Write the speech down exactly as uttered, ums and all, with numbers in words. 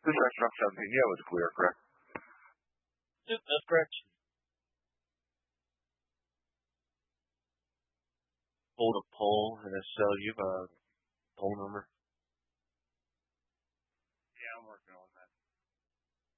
This is Restaurant seventeen. Yeah, it was clear, correct? Yep, that's correct. Hold a poll, and if so, you have a poll number.